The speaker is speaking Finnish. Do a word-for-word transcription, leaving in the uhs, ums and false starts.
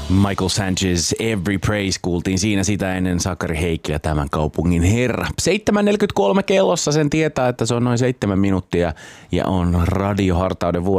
Michael Sanchez, Every Praise kuultiin siinä, sitä ennen Sakari Heikkilä, tämän kaupungin herra. seitsemän neljäkymmentäkolme kellossa, sen tietää, että se on noin seitsemän minuuttia ja on radiohartauden vuoro.